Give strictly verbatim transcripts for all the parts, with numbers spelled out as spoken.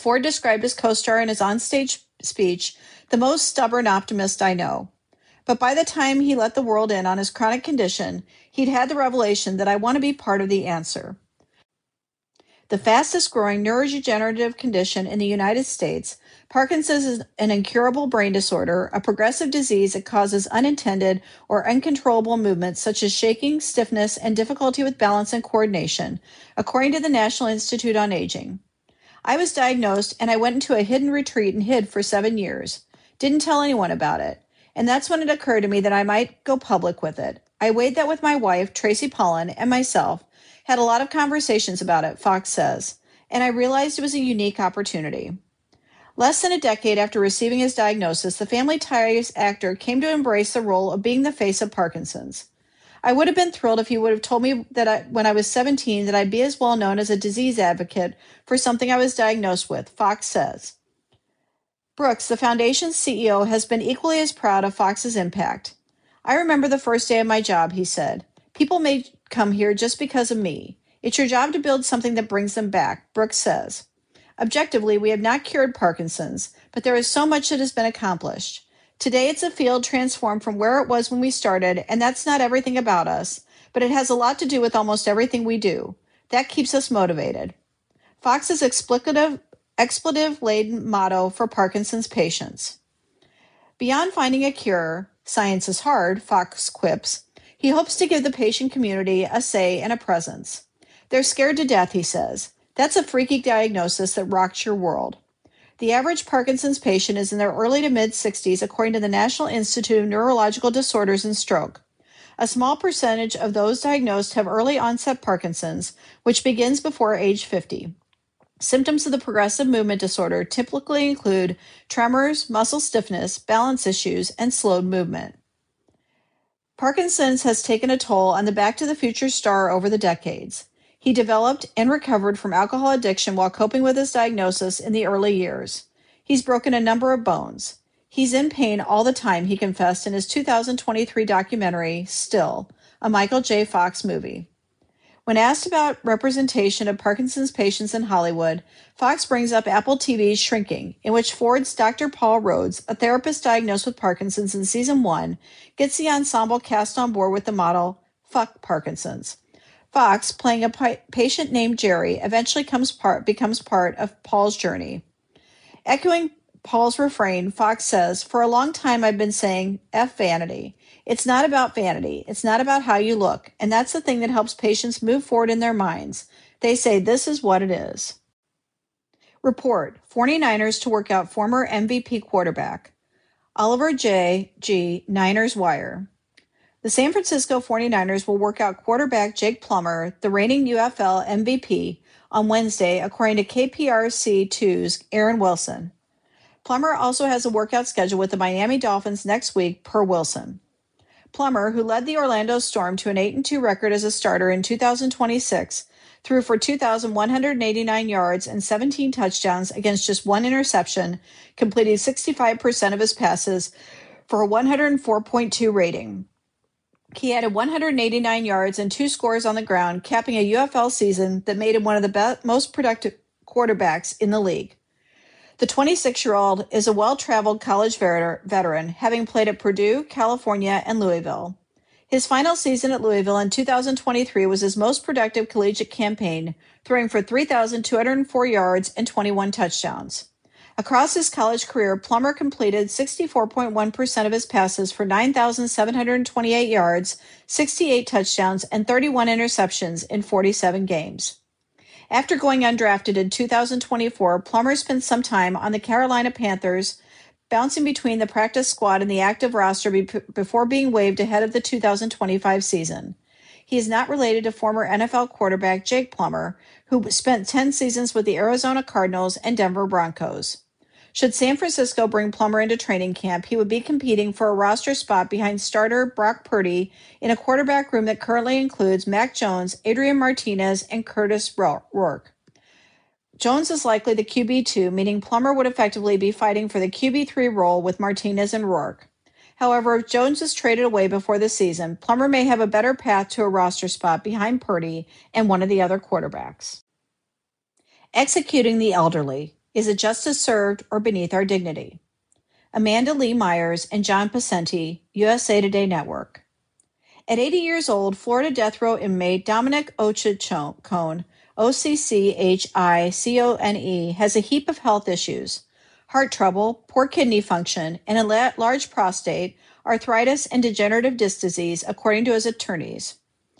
Ford described his co-star in his onstage speech, the most stubborn optimist I know. But by the time he let the world in on his chronic condition, he'd had the revelation that I want to be part of the answer. The fastest growing neurodegenerative condition in the United States, Parkinson's is an incurable brain disorder, a progressive disease that causes unintended or uncontrollable movements such as shaking, stiffness, and difficulty with balance and coordination, according to the National Institute on Aging. I was diagnosed and I went into a hidden retreat and hid for seven years. Didn't tell anyone about it. And that's when it occurred to me that I might go public with it. I weighed that with my wife, Tracy Pollan, and myself, had a lot of conversations about it, Fox says, and I realized it was a unique opportunity. Less than a decade after receiving his diagnosis, the Family Ties actor came to embrace the role of being the face of Parkinson's. I would have been thrilled if he would have told me that I, when I was seventeen that I'd be as well known as a disease advocate for something I was diagnosed with, Fox says. Brooks, the foundation's C E O, has been equally as proud of Fox's impact. I remember the first day of my job, he said. People may come here just because of me. It's your job to build something that brings them back, Brooks says. Objectively, we have not cured Parkinson's, but there is so much that has been accomplished. Today, it's a field transformed from where it was when we started, and that's not everything about us, but it has a lot to do with almost everything we do. That keeps us motivated. Fox's explicative, expletive-laden motto for Parkinson's patients. Beyond finding a cure, science is hard, Fox quips, he hopes to give the patient community a say and a presence. They're scared to death, he says. That's a freaky diagnosis that rocks your world. The average Parkinson's patient is in their early to mid-sixties, according to the National Institute of Neurological Disorders and Stroke. A small percentage of those diagnosed have early onset Parkinson's, which begins before age fifty. Symptoms of the progressive movement disorder typically include tremors, muscle stiffness, balance issues, and slowed movement. Parkinson's has taken a toll on the Back to the Future star over the decades. He developed and recovered from alcohol addiction while coping with his diagnosis in the early years. He's broken a number of bones. He's in pain all the time, he confessed in his two thousand twenty-three documentary, Still, a Michael J. Fox movie. When asked about representation of Parkinson's patients in Hollywood, Fox brings up Apple T V's Shrinking, in which Ford's Doctor Paul Rhodes, a therapist diagnosed with Parkinson's in season one, gets the ensemble cast on board with the motto, "Fuck Parkinson's." Fox, playing a pa- patient named Jerry, eventually comes part, becomes part of Paul's journey. Echoing Paul's refrain, Fox says, "For a long time I've been saying, F vanity. It's not about vanity. It's not about how you look. And that's the thing that helps patients move forward in their minds. They say this is what it is." Report, 49ers to work out former M V P quarterback. Oliver J. G., Niners Wire. The San Francisco 49ers will work out quarterback Jake Plummer, the reigning U F L M V P, on Wednesday, according to K P R C two's Aaron Wilson. Plummer also has a workout schedule with the Miami Dolphins next week, per Wilson. Plummer, who led the Orlando Storm to an eight and two record as a starter in two thousand twenty-six, threw for two thousand one hundred eighty-nine yards and seventeen touchdowns against just one interception, completing sixty-five percent of his passes for a one oh four point two rating. He added one hundred eighty-nine yards and two scores on the ground, capping a U F L season that made him one of the be- most productive quarterbacks in the league. The twenty-six-year-old is a well-traveled college ver- veteran, having played at Purdue, California, and Louisville. His final season at Louisville in two thousand twenty-three was his most productive collegiate campaign, throwing for three thousand two hundred four yards and twenty-one touchdowns. Across his college career, Plummer completed sixty-four point one percent of his passes for nine thousand seven hundred twenty-eight yards, sixty-eight touchdowns, and thirty-one interceptions in forty-seven games. After going undrafted in two thousand twenty-four, Plummer spent some time on the Carolina Panthers, bouncing between the practice squad and the active roster be- before being waived ahead of the two thousand twenty-five season. He is not related to former N F L quarterback Jake Plummer, who spent ten seasons with the Arizona Cardinals and Denver Broncos. Should San Francisco bring Plummer into training camp, he would be competing for a roster spot behind starter Brock Purdy in a quarterback room that currently includes Mac Jones, Adrian Martinez, and Curtis Rourke. Jones is likely the Q B two, meaning Plummer would effectively be fighting for the Q B three role with Martinez and Rourke. However, if Jones is traded away before the season, Plummer may have a better path to a roster spot behind Purdy and one of the other quarterbacks. Executing the elderly. Is it justice served or beneath our dignity? Amanda Lee Myers and John Pacenti, U S A Today Network. At eighty years old, Florida death row inmate Dominic Ochicone, O C C H I C O N E, has a heap of health issues: heart trouble, poor kidney function, and a large prostate, arthritis, and degenerative disc disease, according to his attorneys.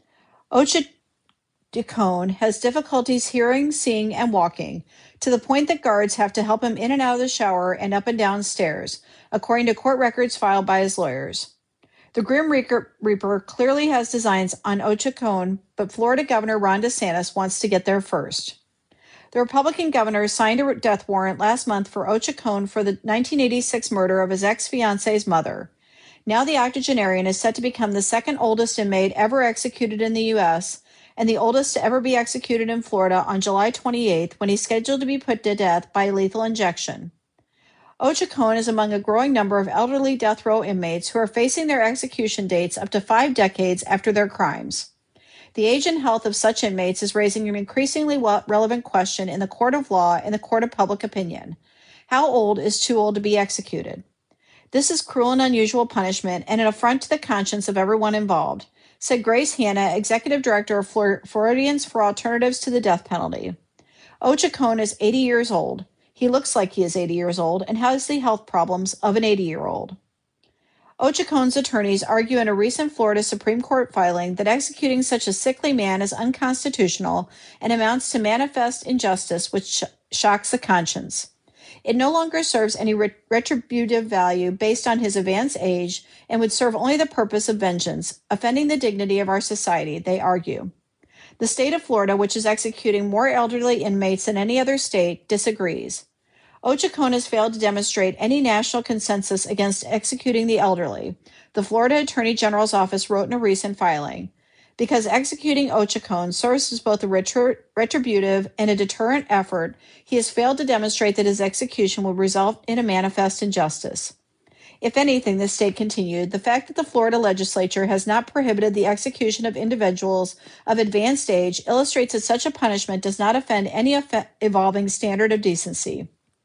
Ochicone has difficulties hearing, seeing, and walking, to the point that guards have to help him in and out of the shower and up and down stairs, according to court records filed by his lawyers. The Grim Reaper clearly has designs on Ochicone, but Florida Governor Ron DeSantis wants to get there first. The Republican governor signed a death warrant last month for Ochicone for the nineteen eighty-six murder of his ex-fiancee's mother. Now the octogenarian is set to become the second oldest inmate ever executed in the U S and the oldest to ever be executed in Florida on July twenty-eighth, when he's scheduled to be put to death by lethal injection. Ochicone is among a growing number of elderly death row inmates who are facing their execution dates up to five decades after their crimes. The age and health of such inmates is raising an increasingly relevant question in the court of law and the court of public opinion. How old is too old to be executed? This is cruel and unusual punishment and an affront to the conscience of everyone involved, said Grace Hanna, Executive Director of Floridians for Alternatives to the Death Penalty. Ochicone is eighty years old. He looks like he is eighty years old and has the health problems of an eighty-year-old. Ochicone's attorneys argue in a recent Florida Supreme Court filing that executing such a sickly man is unconstitutional and amounts to manifest injustice, which sh- shocks the conscience. It no longer serves any ret- retributive value based on his advanced age and would serve only the purpose of vengeance, offending the dignity of our society, they argue. The state of Florida, which is executing more elderly inmates than any other state, disagrees. Ochicone has failed to demonstrate any national consensus against executing the elderly, the Florida Attorney General's office wrote in a recent filing. Because executing Ochicone serves as both a retri- retributive and a deterrent effort, he has failed to demonstrate that his execution will result in a manifest injustice. If anything, the state continued, the fact that the Florida legislature has not prohibited the execution of individuals of advanced age illustrates that such a punishment does not offend any eff- evolving standard of decency.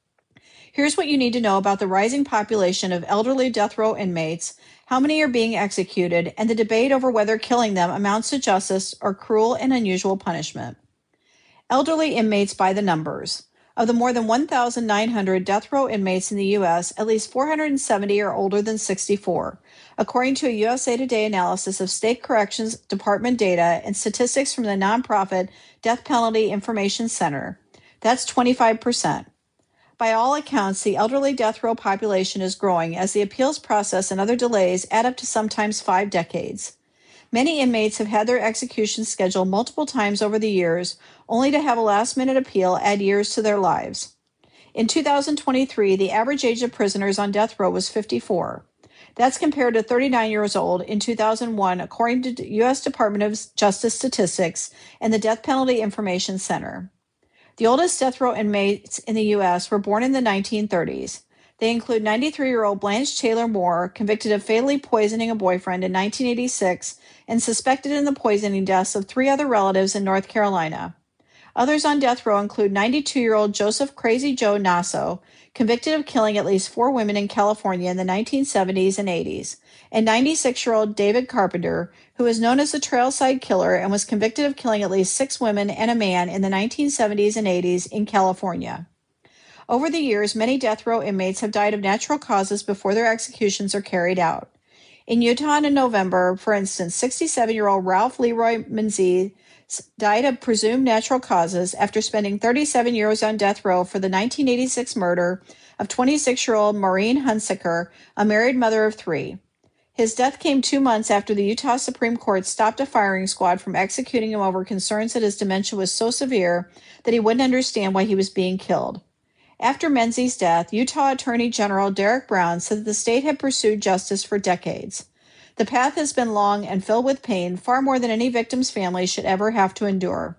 Here's what you need to know about the rising population of elderly death row inmates, how many are being executed, and the debate over whether killing them amounts to justice or cruel and unusual punishment. Elderly inmates by the numbers. Of the more than one thousand nine hundred death row inmates in the U S, at least four hundred seventy are older than sixty-four, according to a U S A Today analysis of State Corrections Department data and statistics from the nonprofit Death Penalty Information Center. That's twenty-five percent. By all accounts, the elderly death row population is growing as the appeals process and other delays add up to sometimes five decades. Many inmates have had their executions scheduled multiple times over the years, only to have a last-minute appeal add years to their lives. In two thousand twenty-three, the average age of prisoners on death row was fifty-four. That's compared to thirty-nine years old in two thousand one, according to U S Department of Justice statistics and the Death Penalty Information Center. The oldest death row inmates in the U S were born in the nineteen thirties. They include ninety-three-year-old Blanche Taylor Moore, convicted of fatally poisoning a boyfriend in nineteen eighty-six and suspected in the poisoning deaths of three other relatives in North Carolina. Others on death row include ninety-two-year-old Joseph Crazy Joe Nasso, convicted of killing at least four women in California in the nineteen seventies and eighties, and ninety-six-year-old David Carpenter, who is known as the Trailside Killer and was convicted of killing at least six women and a man in the nineteen seventies and eighties in California. Over the years, many death row inmates have died of natural causes before their executions are carried out. In Utah in November, for instance, sixty-seven-year-old Ralph Leroy Menzies died of presumed natural causes after spending thirty-seven years on death row for the nineteen eighty-six murder of twenty-six-year-old Maureen Hunsaker, a married mother of three. His death came two months after the Utah Supreme Court stopped a firing squad from executing him over concerns that his dementia was so severe that he wouldn't understand why he was being killed. After Menzies' death, Utah Attorney General Derek Brown said that the state had pursued justice for decades. The path has been long and filled with pain, far more than any victim's family should ever have to endure.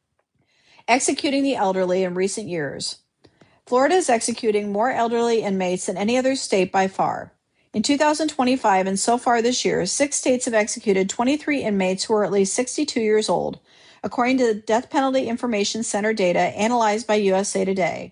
Executing the elderly in recent years. Florida is executing more elderly inmates than any other state by far. In two thousand twenty-five and so far this year, six states have executed twenty-three inmates who are at least sixty-two years old, according to the Death Penalty Information Center data analyzed by U S A Today.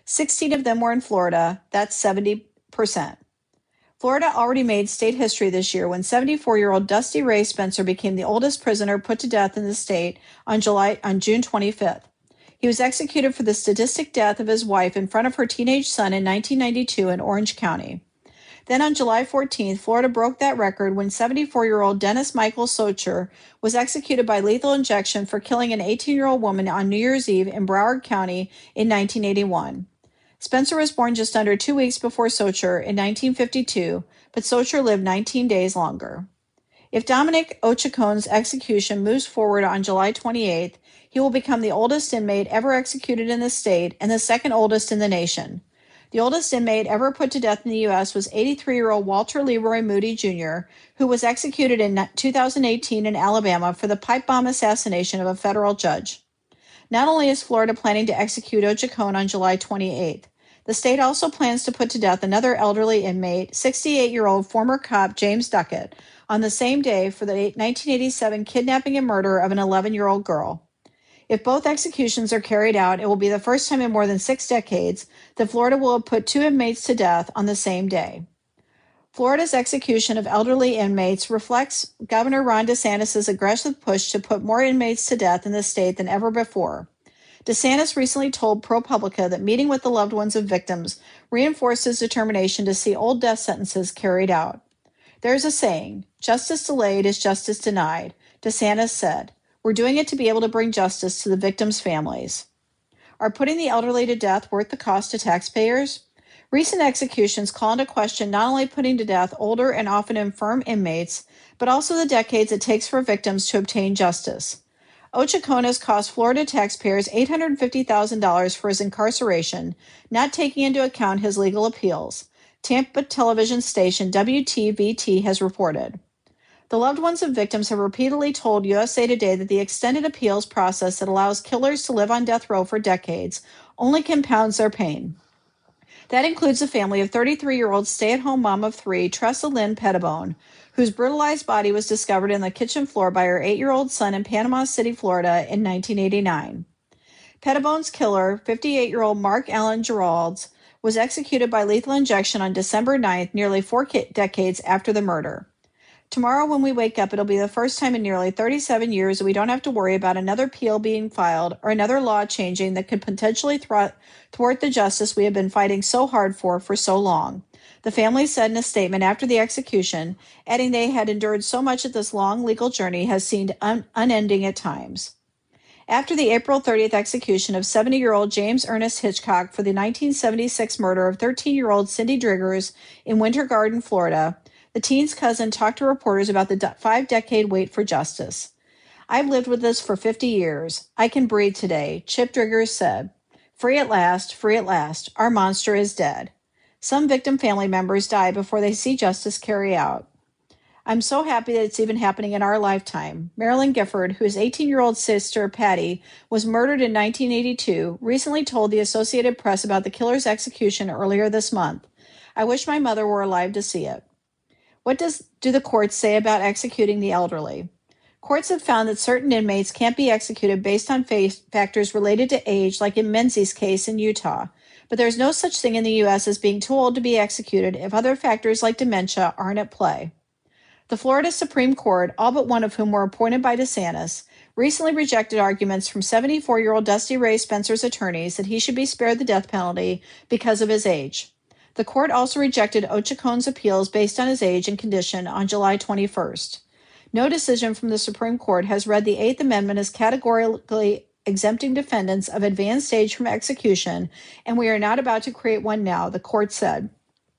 sixteen of them were in Florida. That's seventy percent. Florida already made state history this year when seventy-four-year-old Dusty Ray Spencer became the oldest prisoner put to death in the state on July on June twenty-fifth. He was executed for the sadistic death of his wife in front of her teenage son in nineteen ninety-two in Orange County. Then on July fourteenth, Florida broke that record when seventy-four-year-old Dennis Michael Socher was executed by lethal injection for killing an eighteen-year-old woman on New Year's Eve in Broward County in nineteen eighty-one. Spencer was born just under two weeks before Socher in nineteen fifty-two, but Socher lived nineteen days longer. If Dominic Ochacon's execution moves forward on July twenty-eighth, he will become the oldest inmate ever executed in the state and the second oldest in the nation. The oldest inmate ever put to death in the U S was eighty-three-year-old Walter Leroy Moody Junior, who was executed in two thousand eighteen in Alabama for the pipe bomb assassination of a federal judge. Not only is Florida planning to execute Ochacon on July twenty-eighth, the state also plans to put to death another elderly inmate, sixty-eight-year-old former cop James Duckett, on the same day for the nineteen eighty-seven kidnapping and murder of an eleven-year-old girl. If both executions are carried out, it will be the first time in more than six decades that Florida will have put two inmates to death on the same day. Florida's execution of elderly inmates reflects Governor Ron DeSantis' aggressive push to put more inmates to death in the state than ever before. DeSantis recently told ProPublica that meeting with the loved ones of victims reinforced his determination to see old death sentences carried out. There's a saying, justice delayed is justice denied, DeSantis said. We're doing it to be able to bring justice to the victims' families. Are putting the elderly to death worth the cost to taxpayers? Recent executions call into question not only putting to death older and often infirm inmates, but also the decades it takes for victims to obtain justice. Ochacon has cost Florida taxpayers eight hundred fifty thousand dollars for his incarceration, not taking into account his legal appeals, Tampa television station W T V T has reported. The loved ones of victims have repeatedly told U S A Today that the extended appeals process that allows killers to live on death row for decades only compounds their pain. That includes the family of thirty-three-year-old stay-at-home mom of three, Tressa Lynn Pettibone, whose brutalized body was discovered in the kitchen floor by her eight-year-old son in Panama City, Florida in nineteen eighty-nine. Pettibone's killer, fifty-eight-year-old Mark Allen Geralds, was executed by lethal injection on December ninth, nearly four decades after the murder. Tomorrow when we wake up, it'll be the first time in nearly thirty-seven years that we don't have to worry about another appeal being filed or another law changing that could potentially thwart the justice we have been fighting so hard for for so long, the family said in a statement after the execution, adding they had endured so much that this long legal journey has seemed un- unending at times. After the April thirtieth execution of seventy-year-old James Ernest Hitchcock for the nineteen seventy-six murder of thirteen-year-old Cindy Driggers in Winter Garden, Florida, the teen's cousin talked to reporters about the five-decade wait for justice. I've lived with this for fifty years. I can breathe today, Chip Driggers said. Free at last, free at last. Our monster is dead. Some victim family members die before they see justice carry out. I'm so happy that it's even happening in our lifetime. Marilyn Gifford, whose eighteen-year-old sister, Patty, was murdered in nineteen eighty-two, recently told the Associated Press about the killer's execution earlier this month. I wish my mother were alive to see it. What does do the courts say about executing the elderly? Courts have found that certain inmates can't be executed based on factors related to age, like in Menzies' case in Utah. But there's no such thing in the U S as being too old to be executed if other factors like dementia aren't at play. The Florida Supreme Court, all but one of whom were appointed by DeSantis, recently rejected arguments from seventy-four-year-old Dusty Ray Spencer's attorneys that he should be spared the death penalty because of his age. The court also rejected Ochacon's appeals based on his age and condition on July twenty-first. No decision from the Supreme Court has read the Eighth Amendment as categorically exempting defendants of advanced age from execution, and we are not about to create one now, the court said.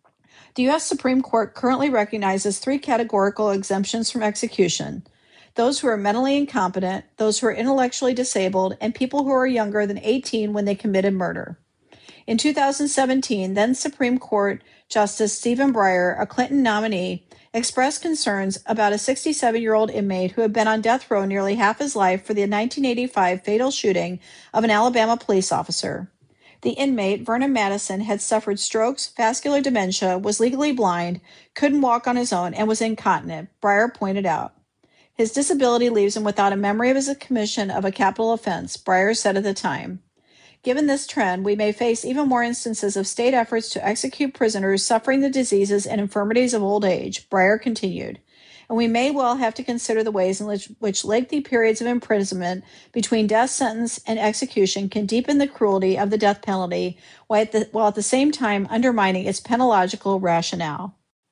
The U S Supreme Court currently recognizes three categorical exemptions from execution: those who are mentally incompetent, those who are intellectually disabled, and people who are younger than eighteen when they committed murder. In two thousand seventeen, then Supreme Court Justice Stephen Breyer, a Clinton nominee, expressed concerns about a sixty-seven-year-old inmate who had been on death row nearly half his life for the nineteen eighty-five fatal shooting of an Alabama police officer. The inmate, Vernon Madison, had suffered strokes, vascular dementia, was legally blind, couldn't walk on his own, and was incontinent, Breyer pointed out. His disability leaves him without a memory of his commission of a capital offense, Breyer said at the time. Given this trend, we may face even more instances of state efforts to execute prisoners suffering the diseases and infirmities of old age, Breyer continued. And we may well have to consider the ways in which, which lengthy periods of imprisonment between death sentence and execution can deepen the cruelty of the death penalty while at the, while at the same time undermining its penological rationale.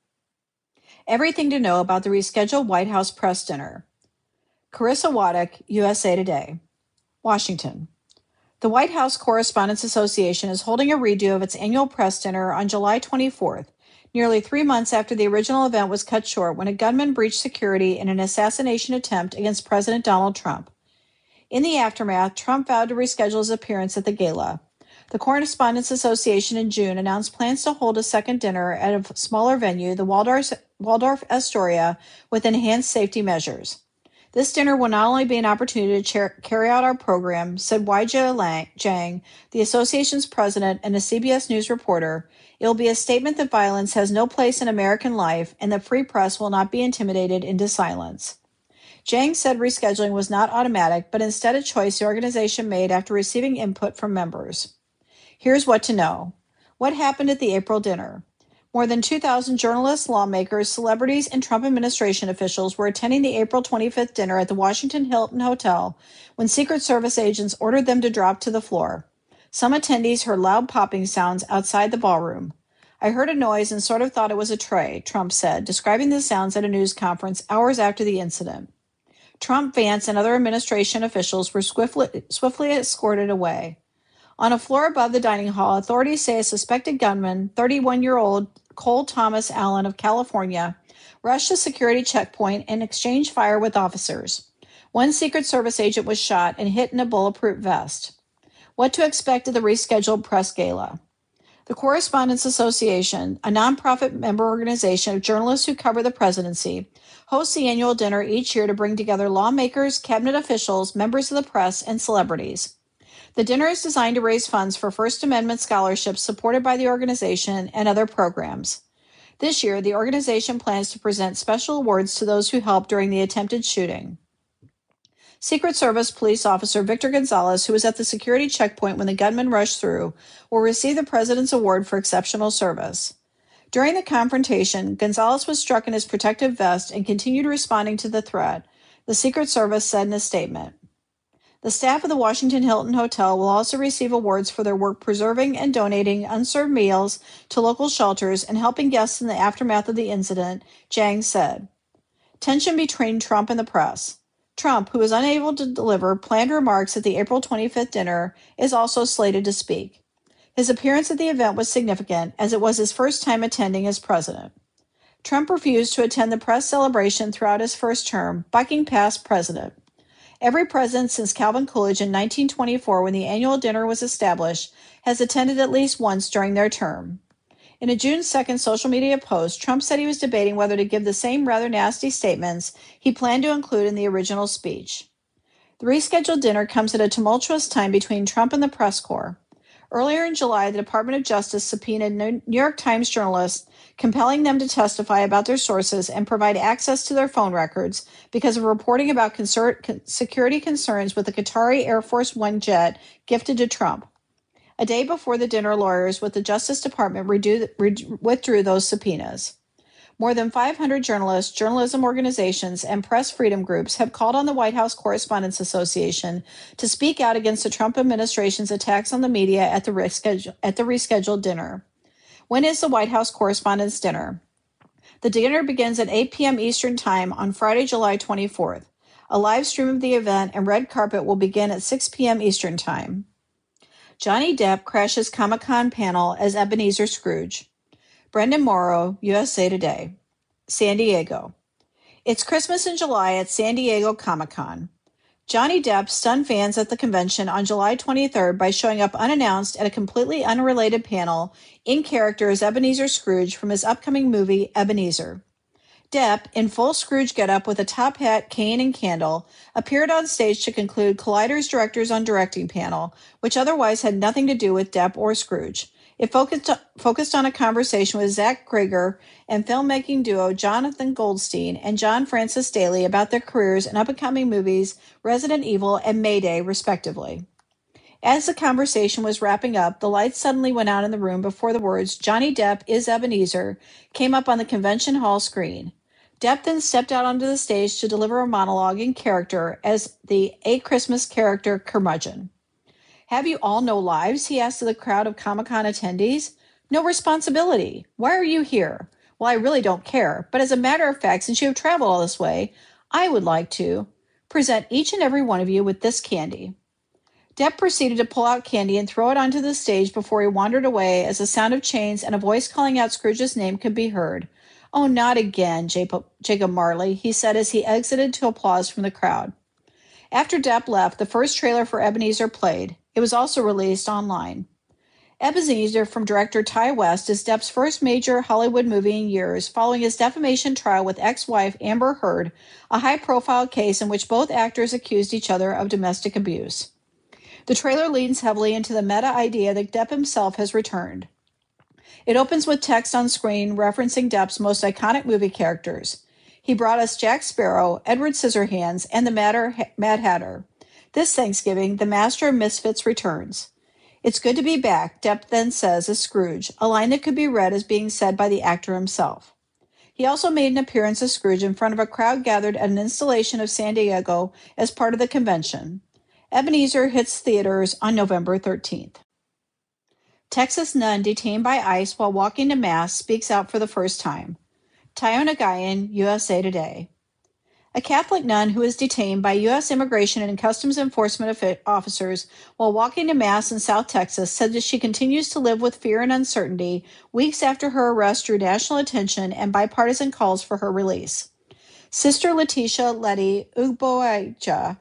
Everything to know about the rescheduled White House press dinner. Carissa Waddick, U S A Today. Washington. The White House Correspondents Association is holding a redo of its annual press dinner on July twenty-fourth, nearly three months after the original event was cut short when a gunman breached security in an assassination attempt against President Donald Trump. In the aftermath, Trump vowed to reschedule his appearance at the gala. The Correspondents Association in June announced plans to hold a second dinner at a smaller venue, the Waldorf, Waldorf Astoria, with enhanced safety measures. This dinner will not only be an opportunity to chair, carry out our program, said Weijia Jiang, the association's president and a C B S News reporter. It will be a statement that violence has no place in American life and the free press will not be intimidated into silence. Jiang said rescheduling was not automatic, but instead a choice the organization made after receiving input from members. Here's what to know. What happened at the April dinner? More than two thousand journalists, lawmakers, celebrities, and Trump administration officials were attending the April twenty-fifth dinner at the Washington Hilton Hotel when Secret Service agents ordered them to drop to the floor. Some attendees heard loud popping sounds outside the ballroom. I heard a noise and sort of thought it was a tray, Trump said, describing the sounds at a news conference hours after the incident. Trump, Vance, and other administration officials were swiftly, swiftly escorted away. On a floor above the dining hall, authorities say a suspected gunman, thirty-one-year-old Cole Thomas Allen of California, rushed a security checkpoint and exchanged fire with officers. One Secret Service agent was shot and hit in a bulletproof vest. What to expect at the rescheduled press gala? The Correspondents Association, a nonprofit member organization of journalists who cover the presidency, hosts the annual dinner each year to bring together lawmakers, cabinet officials, members of the press, and celebrities. The dinner is designed to raise funds for First Amendment scholarships supported by the organization and other programs. This year, the organization plans to present special awards to those who helped during the attempted shooting. Secret Service police officer Victor Gonzalez, who was at the security checkpoint when the gunman rushed through, will receive the President's Award for Exceptional Service. During the confrontation, Gonzalez was struck in his protective vest and continued responding to the threat, the Secret Service said in a statement. The staff of the Washington Hilton Hotel will also receive awards for their work preserving and donating unserved meals to local shelters and helping guests in the aftermath of the incident, Jiang said. Tension between Trump and the press. Trump, who was unable to deliver planned remarks at the April twenty-fifth dinner, is also slated to speak. His appearance at the event was significant, as it was his first time attending as president. Trump refused to attend the press celebration throughout his first term, bucking past precedent. Every president since Calvin Coolidge in nineteen twenty-four, when the annual dinner was established, has attended at least once during their term. In a June second social media post, Trump said he was debating whether to give the same rather nasty statements he planned to include in the original speech. The rescheduled dinner comes at a tumultuous time between Trump and the press corps. Earlier in July, the Department of Justice subpoenaed New York Times journalists, compelling them to testify about their sources and provide access to their phone records because of reporting about concern, security concerns with the Qatari Air Force One jet gifted to Trump. A day before the dinner, lawyers with the Justice Department redo, re, withdrew those subpoenas. More than five hundred journalists, journalism organizations, and press freedom groups have called on the White House Correspondents Association to speak out against the Trump administration's attacks on the media at the, reschedule, at the rescheduled dinner. When is the White House Correspondents' Dinner? The dinner begins at eight p.m. Eastern Time on Friday, July twenty-fourth. A live stream of the event and red carpet will begin at six p.m. Eastern Time. Johnny Depp crashes Comic-Con panel as Ebenezer Scrooge. Brendan Morrow, U S A Today. San Diego. It's Christmas in July at San Diego Comic-Con. Johnny Depp stunned fans at the convention on July twenty-third by showing up unannounced at a completely unrelated panel in character as Ebenezer Scrooge from his upcoming movie, Ebenezer. Depp, in full Scrooge getup with a top hat, cane, and candle, appeared on stage to conclude Collider's Directors on Directing panel, which otherwise had nothing to do with Depp or Scrooge. It focused, focused on a conversation with Zach Krager and filmmaking duo Jonathan Goldstein and John Francis Daly about their careers in up-and-coming movies Resident Evil and Mayday, respectively. As the conversation was wrapping up, the lights suddenly went out in the room before the words, "Johnny Depp is Ebenezer," came up on the convention hall screen. Depp then stepped out onto the stage to deliver a monologue in character as the A Christmas character curmudgeon. "Have you all no lives?" he asked of the crowd of Comic-Con attendees. "No responsibility? Why are you here?" "Well, I really don't care, but as a matter of fact, since you have traveled all this way, I would like to present each and every one of you with this candy." Depp proceeded to pull out candy and throw it onto the stage before he wandered away as the sound of chains and a voice calling out Scrooge's name could be heard. "Oh, not again, Jacob Marley," he said as he exited to applause from the crowd. After Depp left, the first trailer for Ebenezer played. It was also released online. Ebenezer from director Ty West is Depp's first major Hollywood movie in years, following his defamation trial with ex-wife Amber Heard, a high-profile case in which both actors accused each other of domestic abuse. The trailer leans heavily into the meta idea that Depp himself has returned. It opens with text on screen referencing Depp's most iconic movie characters. He brought us Jack Sparrow, Edward Scissorhands, and the Mad Hatter. This Thanksgiving, the Master of Misfits returns. "It's good to be back," Depp then says as Scrooge, a line that could be read as being said by the actor himself. He also made an appearance as Scrooge in front of a crowd gathered at an installation of San Diego as part of the convention. Ebenezer hits theaters on November thirteenth. Texas nun detained by ICE while walking to Mass speaks out for the first time. Tiona Guyon, U S A Today. A Catholic nun who was detained by U S Immigration and Customs Enforcement officers while walking to Mass in South Texas said that she continues to live with fear and uncertainty weeks after her arrest drew national attention and bipartisan calls for her release. Sister Letitia Letty Ugboaja,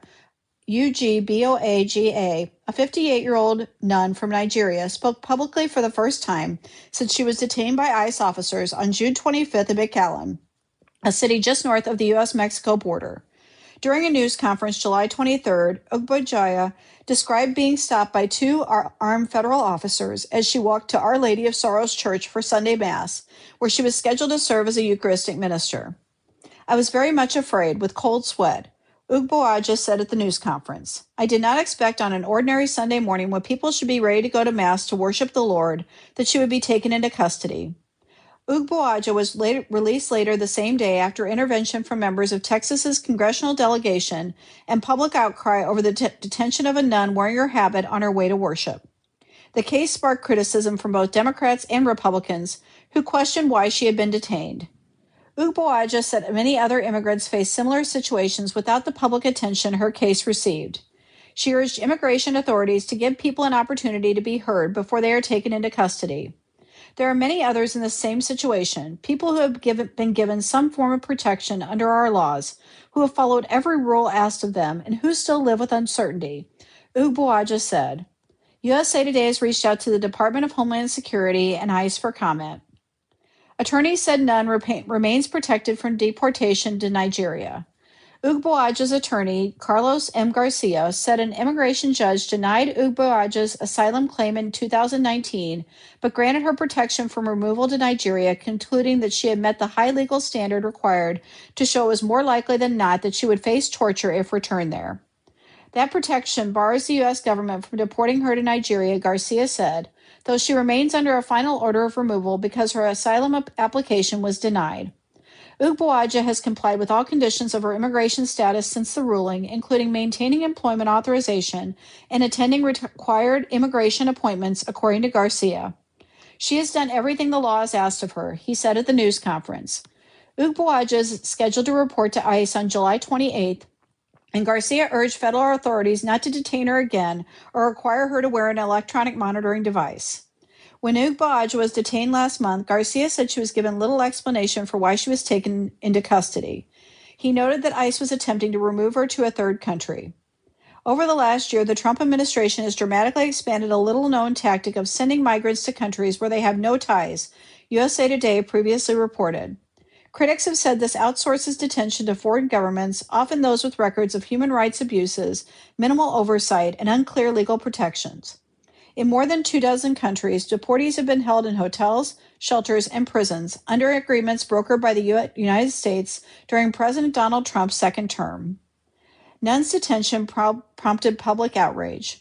U G B O A G A, a fifty-eight-year-old nun from Nigeria, spoke publicly for the first time since she was detained by ICE officers on June twenty-fifth in McAllen, a city just north of the U S Mexico border. During a news conference July twenty-third, Ugboaja described being stopped by two armed federal officers as she walked to Our Lady of Sorrows Church for Sunday Mass, where she was scheduled to serve as a Eucharistic minister. "I was very much afraid, with cold sweat," Ugboaja said at the news conference. "I did not expect on an ordinary Sunday morning when people should be ready to go to Mass to worship the Lord that she would be taken into custody." Ugboaja was later, released later the same day after intervention from members of Texas's congressional delegation and public outcry over the t- detention of a nun wearing her habit on her way to worship. The case sparked criticism from both Democrats and Republicans, who questioned why she had been detained. Ugboaja said many other immigrants face similar situations without the public attention her case received. She urged immigration authorities to give people an opportunity to be heard before they are taken into custody. "There are many others in the same situation, people who have given, been given some form of protection under our laws, who have followed every rule asked of them, and who still live with uncertainty," Ugboaja said. U S A Today has reached out to the Department of Homeland Security and ICE for comment. Attorneys said nun rep- remains protected from deportation to Nigeria. Ugboaja's attorney, Carlos M. Garcia, said an immigration judge denied Ugboaja's asylum claim in two thousand nineteen, but granted her protection from removal to Nigeria, concluding that she had met the high legal standard required to show it was more likely than not that she would face torture if returned there. That protection bars the U S government from deporting her to Nigeria, Garcia said, though she remains under a final order of removal because her asylum application was denied. Ugboaja has complied with all conditions of her immigration status since the ruling, including maintaining employment authorization and attending required immigration appointments, according to Garcia. "She has done everything the law has asked of her," he said at the news conference. Ugboaja is scheduled to report to ICE on July twenty-eighth, and Garcia urged federal authorities not to detain her again or require her to wear an electronic monitoring device. When Ugboaja was detained last month, Garcia said she was given little explanation for why she was taken into custody. He noted that ICE was attempting to remove her to a third country. Over the last year, the Trump administration has dramatically expanded a little-known tactic of sending migrants to countries where they have no ties, U S A Today previously reported. Critics have said this outsources detention to foreign governments, often those with records of human rights abuses, minimal oversight, and unclear legal protections. In more than two dozen countries, deportees have been held in hotels, shelters, and prisons under agreements brokered by the U- United States during President Donald Trump's second term. Nun's detention pro- prompted public outrage.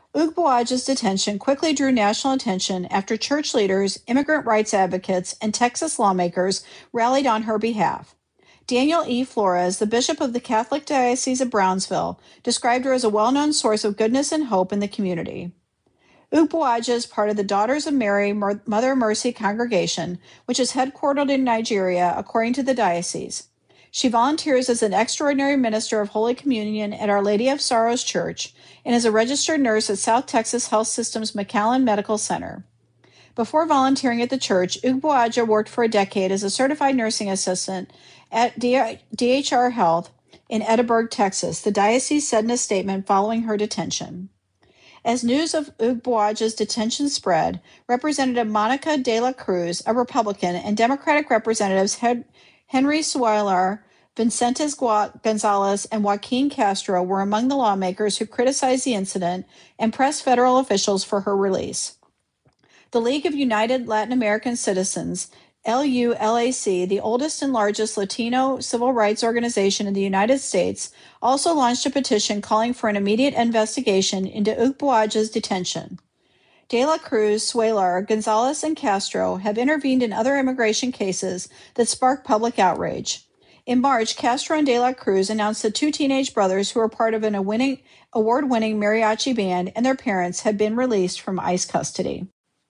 Ugboaja's detention quickly drew national attention after church leaders, immigrant rights advocates, and Texas lawmakers rallied on her behalf. Daniel E. Flores, the bishop of the Catholic Diocese of Brownsville, described her as a well-known source of goodness and hope in the community. Ugboaja is part of the Daughters of Mary Mother of Mercy congregation, which is headquartered in Nigeria, according to the diocese. She volunteers as an extraordinary minister of Holy Communion at Our Lady of Sorrows Church and is a registered nurse at South Texas Health System's McAllen Medical Center. Before volunteering at the church, Ugboaja worked for a decade as a certified nursing assistant at D H R Health in Edinburgh, Texas, the diocese said in a statement following her detention. As news of Ugboaja's detention spread, Representative Monica de la Cruz, a Republican, and Democratic Representatives Henry Cuellar, Vicentes Gonzalez, and Joaquin Castro were among the lawmakers who criticized the incident and pressed federal officials for her release. The League of United Latin American Citizens, L U L A C, the oldest and largest Latino civil rights organization in the United States, also launched a petition calling for an immediate investigation into Ugboaja's detention. De la Cruz, Cuellar, Gonzalez, and Castro have intervened in other immigration cases that sparked public outrage. In March, Castro and De la Cruz announced that two teenage brothers who were part of an award-winning mariachi band and their parents had been released from ICE custody.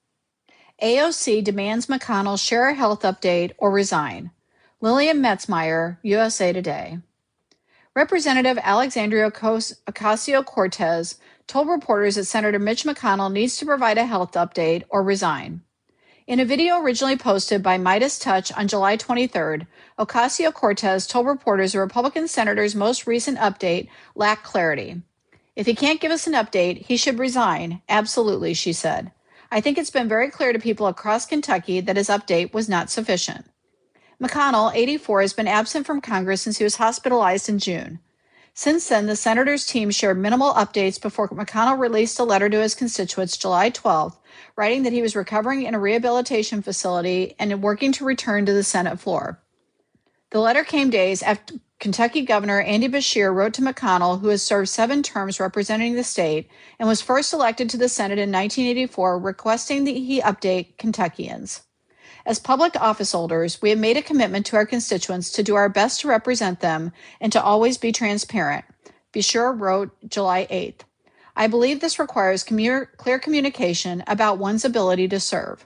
A O C demands McConnell share a health update or resign. Lillian Metzmeyer, U S A Today. Representative Alexandria Ocasio-Cortez told reporters that Senator Mitch McConnell needs to provide a health update or resign. In a video originally posted by Midas Touch on July twenty-third, Ocasio-Cortez told reporters the Republican senator's most recent update lacked clarity. If he can't give us an update, he should resign. Absolutely, she said. I think it's been very clear to people across Kentucky that his update was not sufficient. McConnell, eighty-four, has been absent from Congress since he was hospitalized in June. Since then, the senator's team shared minimal updates before McConnell released a letter to his constituents July twelfth, writing that he was recovering in a rehabilitation facility and working to return to the Senate floor. The letter came days after Kentucky Governor Andy Beshear wrote to McConnell, who has served seven terms representing the state and was first elected to the Senate in nineteen eighty-four, requesting that he update Kentuckians. As public office holders, we have made a commitment to our constituents to do our best to represent them and to always be transparent, Beshear wrote July eighth. I believe this requires commu- clear communication about one's ability to serve.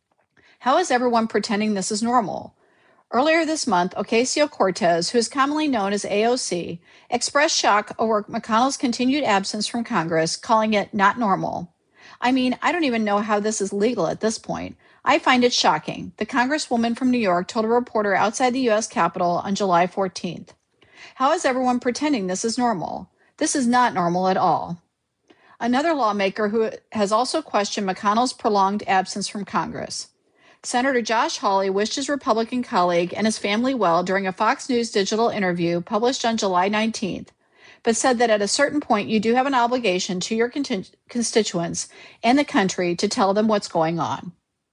How is everyone pretending this is normal? Earlier this month, Ocasio-Cortez, who is commonly known as A O C, expressed shock over McConnell's continued absence from Congress, calling it not normal. I mean, I don't even know how this is legal at this point. I find it shocking, the Congresswoman from New York told a reporter outside the U S Capitol on July fourteenth. How is everyone pretending this is normal? This is not normal at all. Another lawmaker who has also questioned McConnell's prolonged absence from Congress. Senator Josh Hawley wished his Republican colleague and his family well during a Fox News digital interview published on July nineteenth, but said that at a certain point you do have an obligation to your con- constituents and the country to tell them what's going on.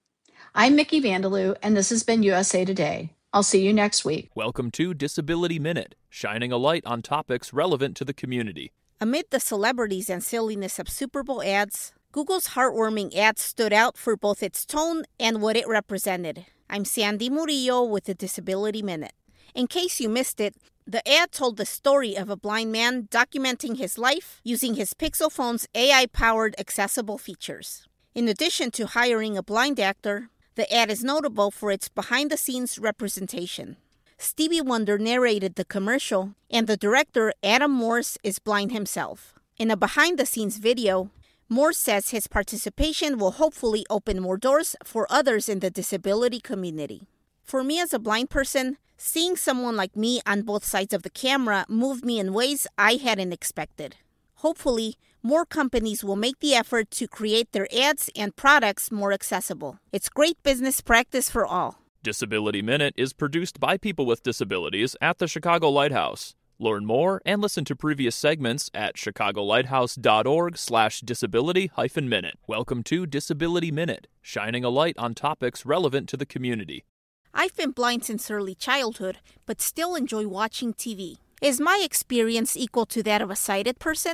I'm Mickey Vandeloo, and this has been U S A Today. I'll see you next week. Welcome to Disability Minute, shining a light on topics relevant to the community. Amid the celebrities and silliness of Super Bowl ads, Google's heartwarming ad stood out for both its tone and what it represented. I'm Sandy Murillo with the Disability Minute. In case you missed it, the ad told the story of a blind man documenting his life using his Pixel phone's A I-powered accessible features. In addition to hiring a blind actor, the ad is notable for its behind-the-scenes representation. Stevie Wonder narrated the commercial, and the director, Adam Morse, is blind himself. In a behind-the-scenes video, Morse says his participation will hopefully open more doors for others in the disability community. For me as a blind person, seeing someone like me on both sides of the camera moved me in ways I hadn't expected. Hopefully, more companies will make the effort to create their ads and products more accessible. It's great business practice for all. Disability Minute is produced by people with disabilities at the Chicago Lighthouse. Learn more and listen to previous segments at chicagolighthouse.org slash disability hyphen minute. Welcome to Disability Minute, shining a light on topics relevant to the community. I've been blind since early childhood, but still enjoy watching T V. Is my experience equal to that of a sighted person?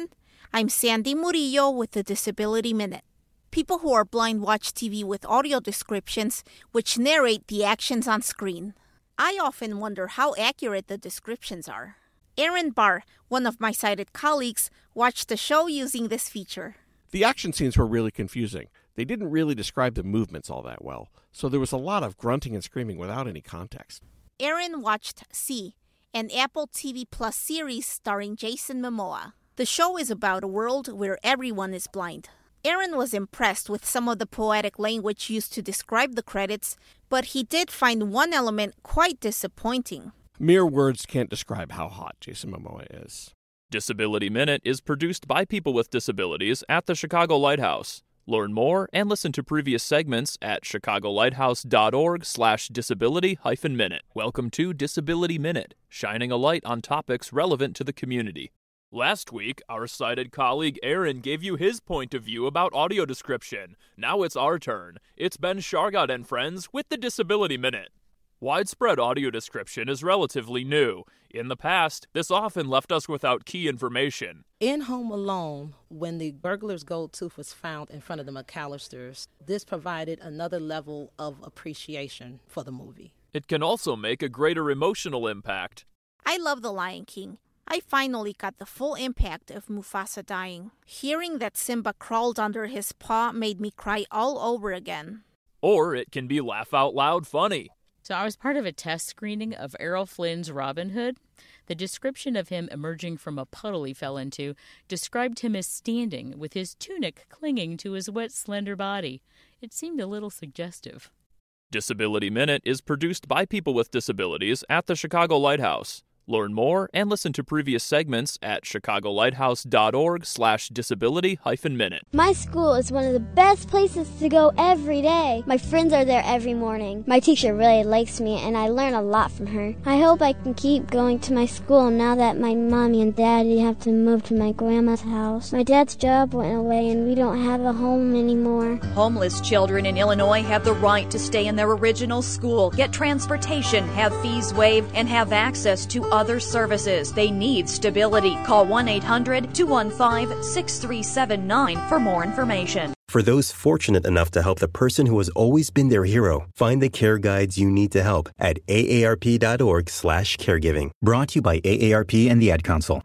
I'm Sandy Murillo with the Disability Minute. People who are blind watch T V with audio descriptions, which narrate the actions on screen. I often wonder how accurate the descriptions are. Aaron Barr, one of my sighted colleagues, watched the show using this feature. The action scenes were really confusing. They didn't really describe the movements all that well, so there was a lot of grunting and screaming without any context. Aaron watched See, an Apple T V Plus series starring Jason Momoa. The show is about a world where everyone is blind. Aaron was impressed with some of the poetic language used to describe the credits, but he did find one element quite disappointing. Mere words can't describe how hot Jason Momoa is. Disability Minute is produced by people with disabilities at the Chicago Lighthouse. Learn more and listen to previous segments at chicagolighthouse.org slash disability hyphen minute. Welcome to Disability Minute, shining a light on topics relevant to the community. Last week, our sighted colleague Aaron gave you his point of view about audio description. Now it's our turn. It's Ben Shargott and friends with the Disability Minute. Widespread audio description is relatively new. In the past, this often left us without key information. In Home Alone, when the burglar's gold tooth was found in front of the McAllisters, this provided another level of appreciation for the movie. It can also make a greater emotional impact. I love The Lion King. I finally got the full impact of Mufasa dying. Hearing that Simba crawled under his paw made me cry all over again. Or it can be laugh-out-loud funny. So I was part of a test screening of Errol Flynn's Robin Hood. The description of him emerging from a puddle he fell into described him as standing with his tunic clinging to his wet, slender body. It seemed a little suggestive. Disability Minute is produced by people with disabilities at the Chicago Lighthouse. Learn more and listen to previous segments at chicagolighthouse.org slash disability hyphen minute. My school is one of the best places to go every day. My friends are there every morning. My teacher really likes me and I learn a lot from her. I hope I can keep going to my school now that my mommy and daddy have to move to my grandma's house. My dad's job went away and we don't have a home anymore. Homeless children in Illinois have the right to stay in their original school, get transportation, have fees waived, and have access to other services. They need stability. Call one eight hundred two one five six three seven nine for more information. For those fortunate enough to help the person who has always been their hero, find the care guides you need to help at aarp.org slash caregiving. Brought to you by A A R P and the Ad Council.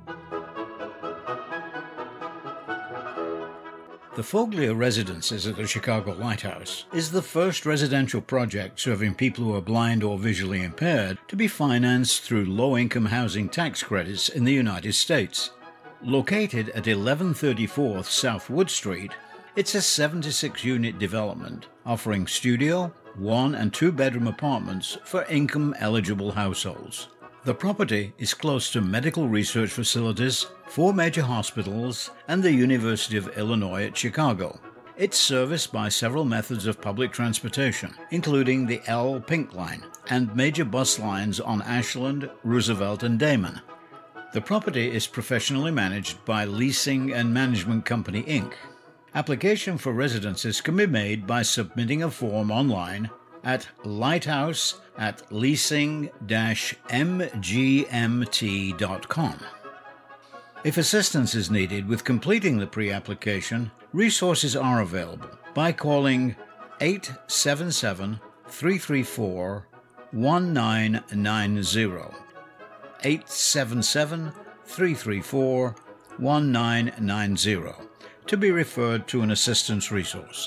The Foglia Residences at the Chicago Lighthouse is the first residential project serving people who are blind or visually impaired to be financed through low-income housing tax credits in the United States. Located at eleven thirty-fourth South Wood Street, it's a seventy-six unit development offering studio, one- and two-bedroom apartments for income-eligible households. The property is close to medical research facilities, four major hospitals, and the University of Illinois at Chicago. It's serviced by several methods of public transportation, including the L Pink Line and major bus lines on Ashland, Roosevelt, and Damon. The property is professionally managed by Leasing and Management Company, Incorporated. Application for residences can be made by submitting a form online at lighthouse at leasing dash m g m t dot com. If assistance is needed with completing the pre-application, resources are available by calling eight seven seven, three three four, one nine nine zero. eight seven seven, three three four, one nine nine zero to be referred to an assistance resource.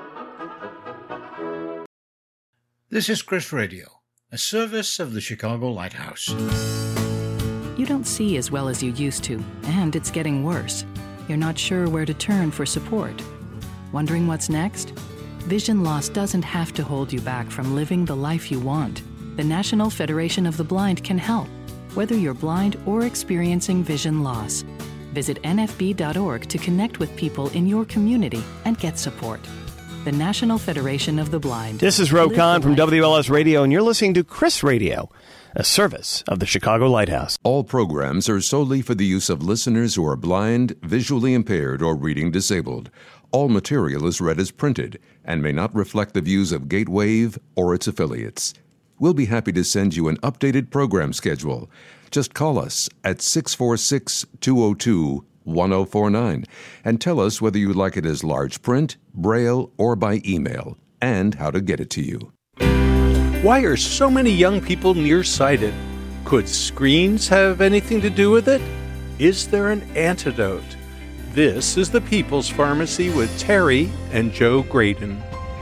This is Chris Radio, a service of the Chicago Lighthouse. You don't see as well as you used to, and it's getting worse. You're not sure where to turn for support. Wondering what's next? Vision loss doesn't have to hold you back from living the life you want. The National Federation of the Blind can help, whether you're blind or experiencing vision loss. Visit N F B dot org to connect with people in your community and get support. The National Federation of the Blind. This is Ro Khan from W L S Radio, and you're listening to Chris Radio, a service of the Chicago Lighthouse. All programs are solely for the use of listeners who are blind, visually impaired, or reading disabled. All material is read as printed and may not reflect the views of Gatewave or its affiliates. We'll be happy to send you an updated program schedule. Just call us at six four six, two oh two, one oh four nine and tell us whether you like it as large print, braille, or by email, and how to get it to you. Why are so many young people nearsighted? Could screens have anything to do with it? Is there an antidote? This is the People's Pharmacy with Terry and Joe Graydon.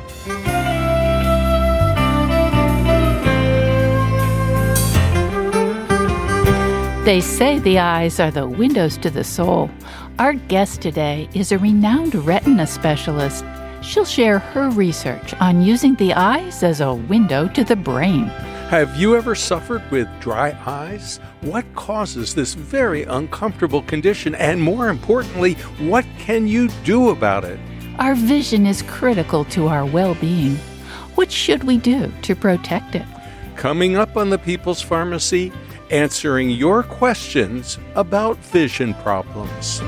They say the eyes are the windows to the soul. Our guest today is a renowned retina specialist. She'll share her research on using the eyes as a window to the brain. Have you ever suffered with dry eyes? What causes this very uncomfortable condition? And more importantly, what can you do about it? Our vision is critical to our well-being. What should we do to protect it? Coming up on the People's Pharmacy, answering your questions about vision problems.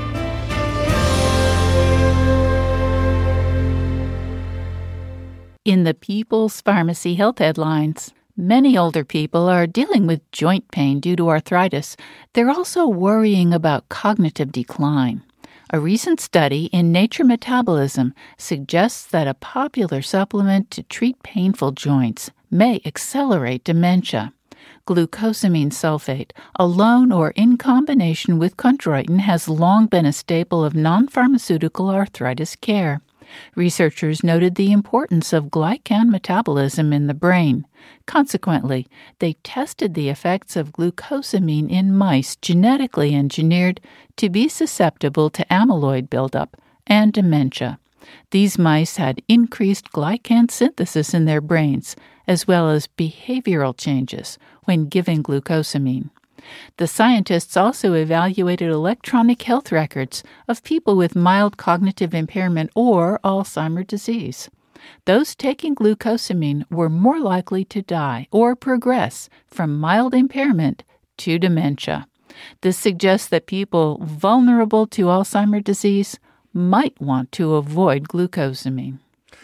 In the People's Pharmacy Health Headlines, many older people are dealing with joint pain due to arthritis. They're also worrying about cognitive decline. A recent study in Nature Metabolism suggests that a popular supplement to treat painful joints may accelerate dementia. Glucosamine sulfate, alone or in combination with chondroitin, has long been a staple of non-pharmaceutical arthritis care. Researchers noted the importance of glycan metabolism in the brain. Consequently, they tested the effects of glucosamine in mice genetically engineered to be susceptible to amyloid buildup and dementia. These mice had increased glycan synthesis in their brains, as well as behavioral changes when given glucosamine. The scientists also evaluated electronic health records of people with mild cognitive impairment or Alzheimer's disease. Those taking glucosamine were more likely to die or progress from mild impairment to dementia. This suggests that people vulnerable to Alzheimer's disease might want to avoid glucosamine.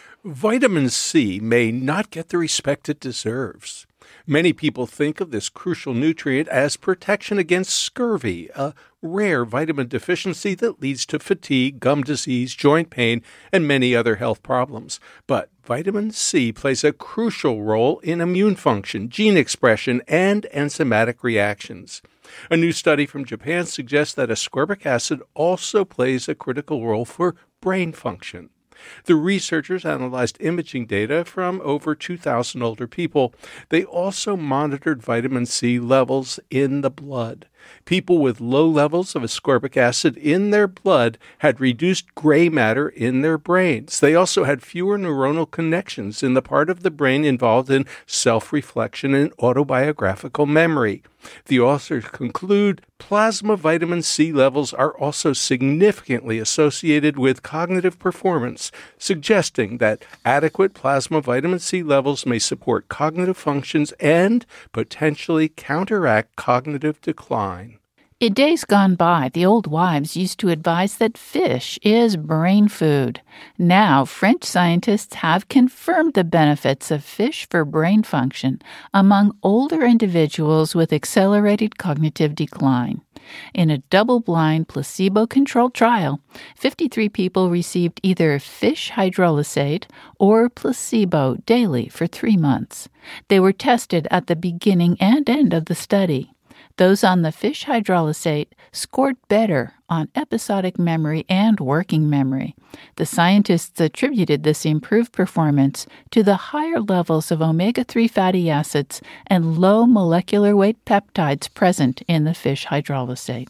Vitamin C may not get the respect it deserves. Many people think of this crucial nutrient as protection against scurvy, a rare vitamin deficiency that leads to fatigue, gum disease, joint pain, and many other health problems. But vitamin C plays a crucial role in immune function, gene expression, and enzymatic reactions. A new study from Japan suggests that ascorbic acid also plays a critical role for brain function. The researchers analyzed imaging data from over two thousand older people. They also monitored vitamin C levels in the blood. People with low levels of ascorbic acid in their blood had reduced gray matter in their brains. They also had fewer neuronal connections in the part of the brain involved in self-reflection and autobiographical memory. The authors conclude plasma vitamin C levels are also significantly associated with cognitive performance, suggesting that adequate plasma vitamin C levels may support cognitive functions and potentially counteract cognitive decline. In days gone by, the old wives used to advise that fish is brain food. Now, French scientists have confirmed the benefits of fish for brain function among older individuals with accelerated cognitive decline. In a double-blind, placebo-controlled trial, fifty-three people received either fish hydrolysate or placebo daily for three months. They were tested at the beginning and end of the study. Those on the fish hydrolysate scored better on episodic memory and working memory. The scientists attributed this improved performance to the higher levels of omega three fatty acids and low molecular weight peptides present in the fish hydrolysate.